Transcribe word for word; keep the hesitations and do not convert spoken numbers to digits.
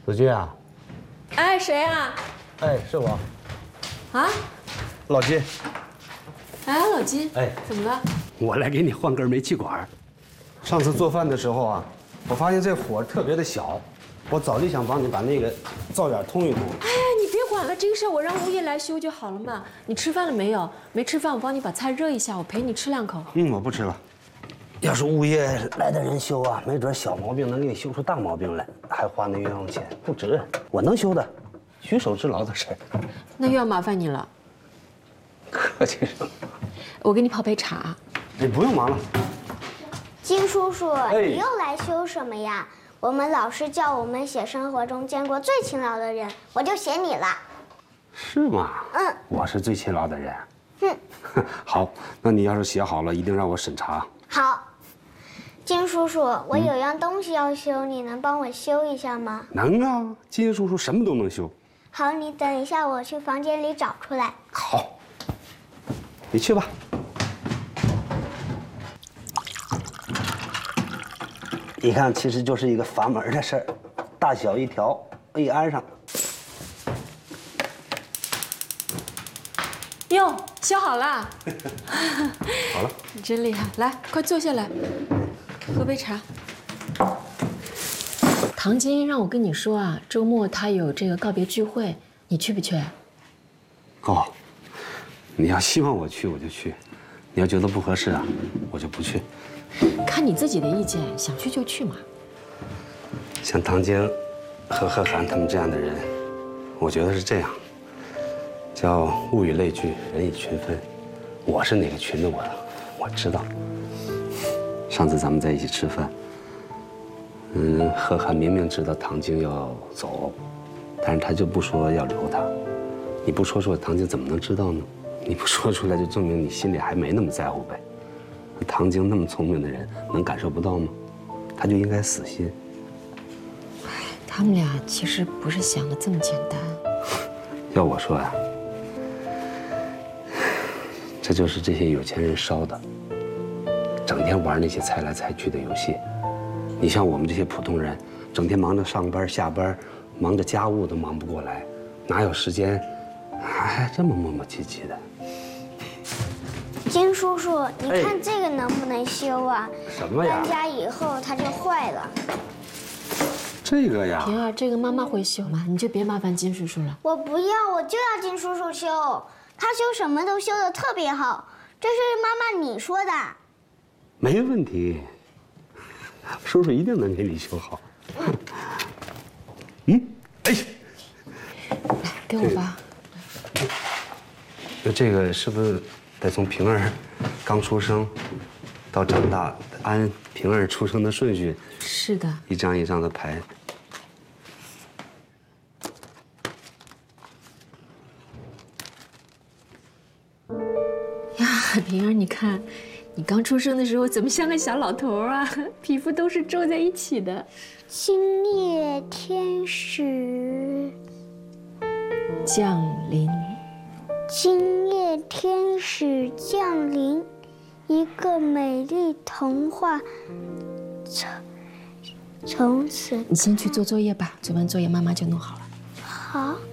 子君啊， 哎，谁啊？ 哎，是我， 啊， 老金。 哎，老金， 哎， 怎么了？ 我来给你换根煤气管。上次做饭的时候啊，我发现这火特别的小，我早就想帮你把那个灶眼通一通。 哎，你别管了，这个事儿我让物业来修就好了嘛。你吃饭了没有？没吃饭，我帮你把菜热一下，我陪你吃两口。 嗯，我不吃了。要是物业来的人修啊，没准小毛病能给你修出大毛病来，还花那冤枉钱，不值。我能修的，举手之劳的事儿。 那又要麻烦你了。 客气什么？ 我给你泡杯茶。 哎，不用忙了。 金叔叔， 哎， 你又来修什么呀？我们老师叫我们写生活中见过最勤劳的人，我就写你了。 是吗？ 嗯， 我是最勤劳的人。 哼， 好，那你要是写好了，一定让我审查。 好。金叔叔，我有样东西要修，你能帮我修一下吗？ 能啊，金叔叔什么都能修。 好，你等一下，我去房间里找出来。 好，你去吧。你看，其实就是一个阀门的事儿，大小一调，一安上。 哟，修好了。 好了， 你真厉害，来，快坐下来，喝杯茶。唐晶让我跟你说啊，周末他有这个告别聚会，你去不去？ 哦，你要希望我去，我就去；你要觉得不合适啊，我就不去。 看你自己的意见，想去就去嘛。 像唐晶和贺涵他们这样的人，我觉得是这样，叫物以类聚，人以群分。我是哪个群的我，我知道。上次咱们在一起吃饭，嗯，贺涵明明知道唐晶要走，但是他就不说要留他。你不说说，唐晶怎么能知道呢？你不说出来，就证明你心里还没那么在乎呗。唐晶那么聪明的人，能感受不到吗？他就应该死心。 他们俩其实不是想的这么简单。 要我说呀、啊，这就是这些有钱人烧的，整天玩那些猜来猜去的游戏。你像我们这些普通人，整天忙着上班下班，忙着家务都忙不过来，哪有时间还这么磨磨唧唧的？ 金叔叔，你看这个能不能修啊？ 什么呀？ 搬家以后它就坏了。 这个呀， 平儿，这个妈妈会修嘛，你就别麻烦金叔叔了。 我不要，我就要金叔叔修，他修什么都修得特别好，这是妈妈你说的。 没问题，叔叔一定能给你修好。嗯，哎， 来，给我吧。 那这个是不是得从平儿刚出生到长大，按平儿出生的顺序？ 是的， 一张一张的排。 呀，平儿，你看，你刚出生的时候怎么像个小老头啊？皮肤都是皱在一起的。 今夜天使降临， 今夜天使降临，一个美丽童话从从此。 你先去做作业吧，做完作业妈妈就弄好了。 好。